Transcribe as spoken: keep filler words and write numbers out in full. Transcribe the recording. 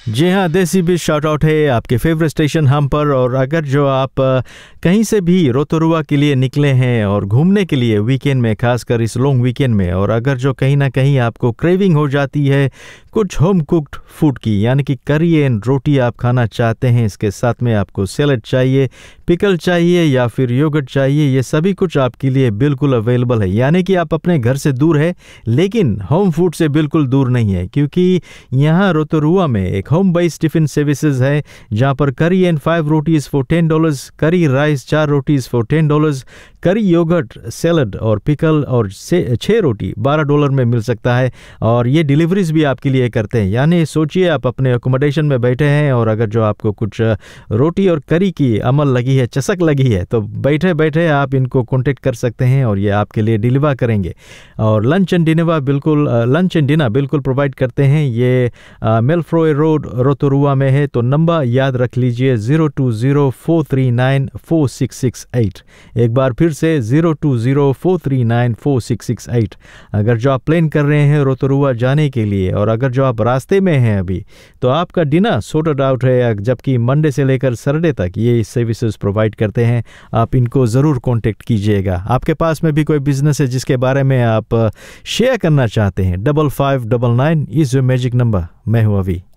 जी हाँ, देसी बीच shout out है आपके फेवरेट स्टेशन हम पर। और अगर जो आप कहीं से भी रोतोरुआ के लिए निकले हैं और घूमने के लिए वीकेंड में, खासकर इस लॉन्ग वीकेंड में, और अगर जो कहीं ना कहीं आपको क्रेविंग हो जाती है कुछ होम कुक्ड फूड की, यानी कि करी एंड रोटी आप खाना चाहते हैं, इसके साथ में आपको सैलेड चाहिए, पिकल चाहिए या फिर योगर्ट चाहिए, ये सभी कुछ आपके लिए बिल्कुल अवेलेबल है। यानी कि आप अपने घर से दूर है लेकिन होम फूड से बिल्कुल दूर नहीं है, क्योंकि यहाँ रोतोरुआ में एक होम बेस्ड टिफिन सर्विसेज है जहाँ पर करी and five rotis for ten dollars, curry rice चार रोटीज फॉर टेन डॉलर्स, करी योगर्ट, सैलड और पिकल और छः रोटी बारह डॉलर में मिल सकता है। और ये डिलीवरीज भी आपके लिए करते हैं। यानी सोचिए आप अपने अकोमोडेशन में बैठे हैं और अगर जो आपको कुछ रोटी और करी की अमल लगी है, चसक लगी है, तो बैठे बैठे आप इनको कॉन्टेक्ट कर सकते हैं और ये आपके लिए डिलीवर करेंगे। और लंच एंड डिनर बिल्कुल लंच एंड डिनर बिल्कुल प्रोवाइड करते हैं। ये मेलफ्रोए रोड रोतोरुआ में है, तो नंबर याद रख लीजिए zero two zero four three nine four six six eight. एक बार फिर से zero two zero four three nine four six six eight. अगर जो आप प्लान कर रहे हैं रोतोरुआ जाने के लिए और अगर जो आप रास्ते में हैं अभी, तो आपका डिनर सॉर्टेड आउट है, जबकि मंडे से लेकर सैटरडे तक ये सर्विसेज प्रोवाइड करते हैं। आप इनको ज़रूर कांटेक्ट कीजिएगा। आपके पास में भी कोई बिजनेस है जिसके बारे में आप शेयर करना चाहते हैं, double five double nine is your magic number. मैं हूँ अभी।